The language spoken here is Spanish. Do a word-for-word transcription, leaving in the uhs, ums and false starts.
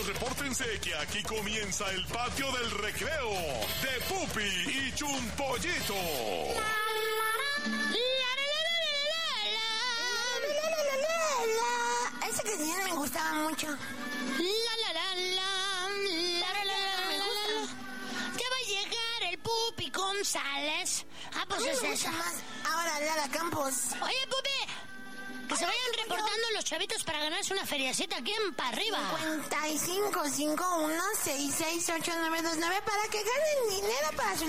Repórtense que aquí comienza el patio del recreo de Pupi y Chumpollito. Esa canción me gustaba mucho. La la la la, la la la, me gusta. Ya va a llegar el Pupi González. Ah, pues es esa. Ahora Lara Campos. Oye, Pupi, que se vayan reportando los chavitos para ganarse una feriacita aquí en pa' arriba. cincuenta y cinco, cincuenta y uno, sesenta y seis, ochenta y nueve veintinueve para que ganen dinero para su